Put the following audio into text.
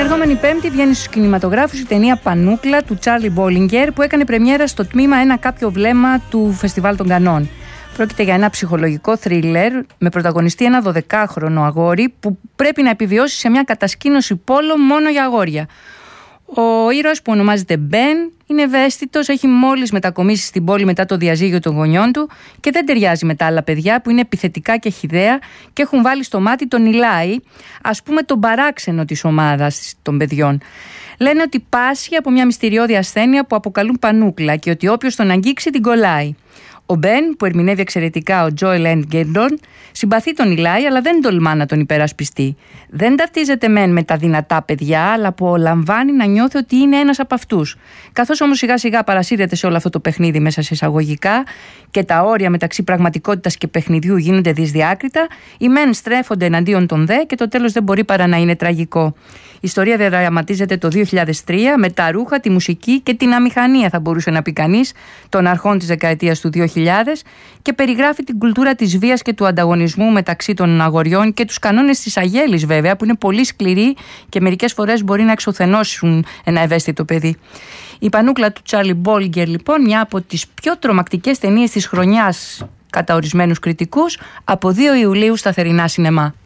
ερχόμενη Πέμπτη βγαίνει στους κινηματογράφους η ταινία Πανούκλα του Τσάρλι Μπόλιγκερ, που έκανε πρεμιέρα στο τμήμα Ένα Κάποιο Βλέμμα του Φεστιβάλ των Κανών. Πρόκειται για ένα ψυχολογικό θρίλερ με πρωταγωνιστή ένα 12χρονο αγόρι που πρέπει να επιβιώσει σε μια κατασκήνωση πόλο μόνο για αγόρια. Ο ήρωας, που ονομάζεται Μπεν, είναι ευαίσθητος, έχει μόλις μετακομίσει στην πόλη μετά το διαζύγιο των γονιών του και δεν ταιριάζει με τα άλλα παιδιά που είναι επιθετικά και χυδαία και έχουν βάλει στο μάτι τον Ηλάη, ας πούμε τον παράξενο της ομάδας των παιδιών. Λένε ότι πάσχει από μια μυστηριώδη ασθένεια που αποκαλούν πανούκλα και ότι όποιος τον αγγίξει την κολλάει. Ο Μπεν, που ερμηνεύει εξαιρετικά ο Τζόελ Έντγκερντον, συμπαθεί τον Ηλάη, αλλά δεν τολμά να τον υπερασπιστεί. Δεν ταυτίζεται μεν με τα δυνατά παιδιά, αλλά απολαμβάνει να νιώθει ότι είναι ένας από αυτούς. Καθώς όμως σιγά σιγά παρασύρεται σε όλο αυτό το παιχνίδι μέσα σε εισαγωγικά και τα όρια μεταξύ πραγματικότητας και παιχνιδιού γίνονται δυσδιάκριτα, οι μεν στρέφονται εναντίον των δε και το τέλος δεν μπορεί παρά να είναι τραγικό. Η ιστορία διαδραματίζεται το 2003 με τα ρούχα, τη μουσική και την αμηχανία, θα μπορούσε να πει κανείς, των αρχών της δεκαετίας του 2000 και περιγράφει την κουλτούρα της βίας και του ανταγωνισμού μεταξύ των αγοριών και τους κανόνες της αγέλης, βέβαια, που είναι πολύ σκληροί και μερικές φορές μπορεί να εξουθενώσουν ένα ευαίσθητο παιδί. Η Πανούκλα του Τσάρλι Μπόλιγκερ, λοιπόν, μια από τις πιο τρομακτικές ταινίες της χρονιάς κατά ορισμένους κριτικούς, από 2 Ιουλίου στα θερινά σινεμά.